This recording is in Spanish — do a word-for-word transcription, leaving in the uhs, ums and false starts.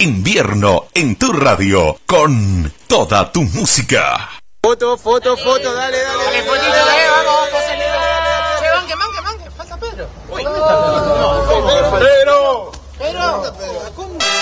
Invierno en tu radio con toda tu música. Foto, foto, foto, dale, dale. Dale, fotito, dale, vamos, vamos. Che, manque, manque, manque. Falta Pedro. Uy, ¿dónde está Pedro? No, Pedro. Pedro. Pedro.